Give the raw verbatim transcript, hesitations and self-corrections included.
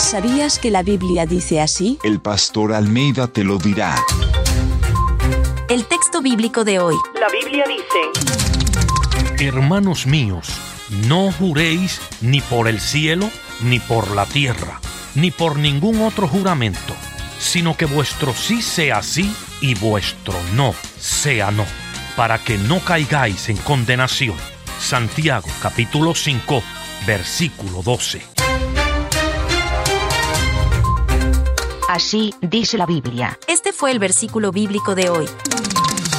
¿Sabías que la Biblia dice así? El pastor Almeida te lo dirá. El texto bíblico de hoy. La Biblia dice: Hermanos míos, no juréis ni por el cielo, ni por la tierra, ni por ningún otro juramento, sino que vuestro sí sea sí y vuestro no sea no, para que no caigáis en condenación. Santiago capítulo cinco, versículo doce. Así dice la Biblia. Este fue el versículo bíblico de hoy.